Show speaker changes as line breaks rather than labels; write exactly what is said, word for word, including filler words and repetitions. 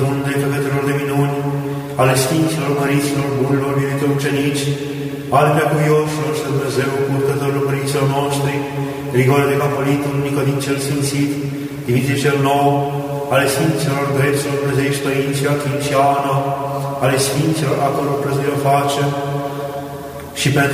unde făcătorilor de minuni, ale Sfinților, Măriților, Bunilor, iubitor ucenici, ale preacuvioșilor și Dumnezeu, purtătorilor părinților noștri, Grigore de Capolitul, Nicodin cel Sfințit, Dimitrie cel Nou, ale Sfinților, Drepților, Dumnezeiști Părinții, Achim și Ana, ale Sfinților, a căror prăzire o face, și pentru